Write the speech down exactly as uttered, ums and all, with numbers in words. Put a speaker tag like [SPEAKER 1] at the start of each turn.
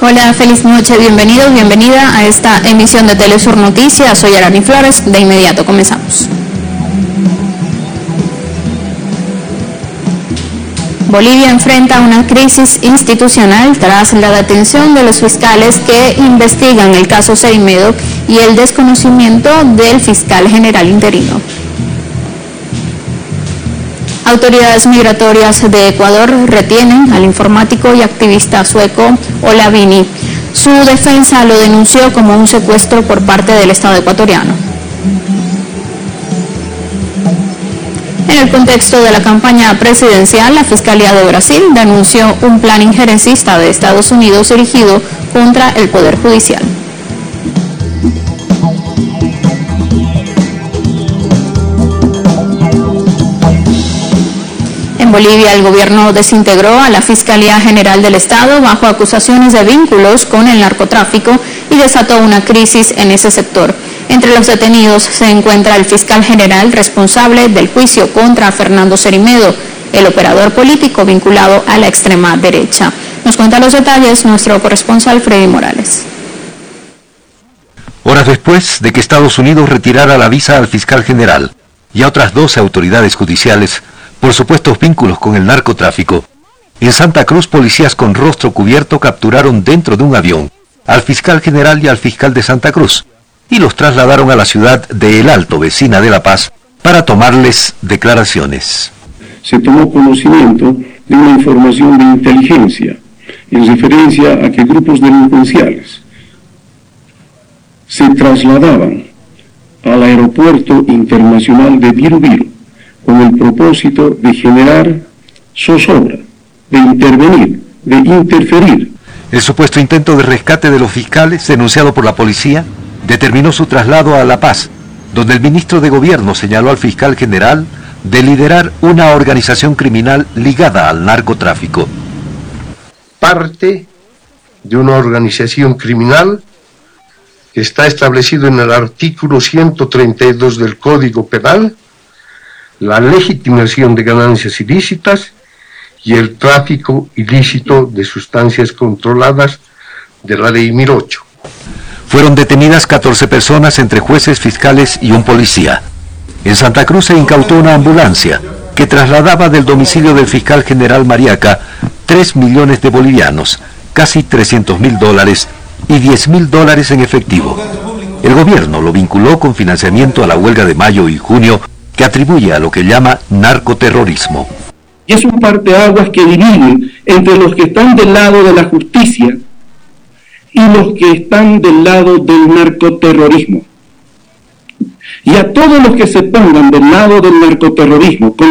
[SPEAKER 1] Hola, feliz noche, bienvenidos, bienvenida a esta emisión de Telesur Noticias. Soy Arani Flores, de inmediato comenzamos. Bolivia enfrenta una crisis institucional tras la detención de los fiscales que investigan el caso Cerimedo y el desconocimiento del fiscal general interino. Autoridades migratorias de Ecuador retienen al informático y activista sueco Olavini. Su defensa lo denunció como un secuestro por parte del Estado ecuatoriano. En el contexto de la campaña presidencial, la Fiscalía de Brasil denunció un plan injerencista de Estados Unidos dirigido contra el Poder Judicial. En Bolivia, el gobierno desintegró a la Fiscalía General del Estado bajo acusaciones de vínculos con el narcotráfico y desató una crisis en ese sector. Entre los detenidos se encuentra el fiscal general responsable del juicio contra Fernando Cerimedo, el operador político vinculado a la extrema derecha. Nos cuenta los detalles nuestro corresponsal Freddy Morales.
[SPEAKER 2] Horas después de que Estados Unidos retirara la visa al fiscal general y a otras doce autoridades judiciales por supuestos vínculos con el narcotráfico, en Santa Cruz policías con rostro cubierto capturaron dentro de un avión al fiscal general y al fiscal de Santa Cruz y los trasladaron a la ciudad de El Alto, vecina de La Paz, para tomarles declaraciones.
[SPEAKER 3] Se tomó conocimiento de una información de inteligencia en referencia a que grupos delincuenciales se trasladaban al aeropuerto internacional de Viru-Viru con el propósito de generar zozobra, de intervenir, de interferir.
[SPEAKER 2] El supuesto intento de rescate de los fiscales, denunciado por la policía, determinó su traslado a La Paz, donde el ministro de Gobierno señaló al fiscal general de liderar una organización criminal ligada al narcotráfico.
[SPEAKER 4] Parte de una organización criminal que está establecido en el artículo ciento treinta y dos del Código Penal, la legitimación de ganancias ilícitas y el tráfico ilícito de sustancias controladas de la Ley mil ocho.
[SPEAKER 2] Fueron detenidas catorce personas entre jueces, fiscales y un policía. En Santa Cruz se incautó una ambulancia que trasladaba del domicilio del fiscal general Mariaca tres millones de bolivianos, casi trescientos mil dólares y diez mil dólares en efectivo. El gobierno lo vinculó con financiamiento a la huelga de mayo y junio que atribuye a lo que llama narcoterrorismo.
[SPEAKER 3] Y es un parteaguas que divide entre los que están del lado de la justicia y los que están del lado del narcoterrorismo. Y a todos los que se pongan del lado del narcoterrorismo, con